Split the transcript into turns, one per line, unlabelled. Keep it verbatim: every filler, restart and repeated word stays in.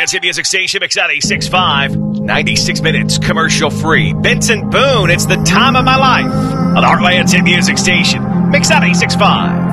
Heartland's hit music station, Mix ninety-six point five. ninety-six minutes, commercial free. Benson Boone, it's the time of my life. On Heartland's hit music station, Mix ninety-six point five.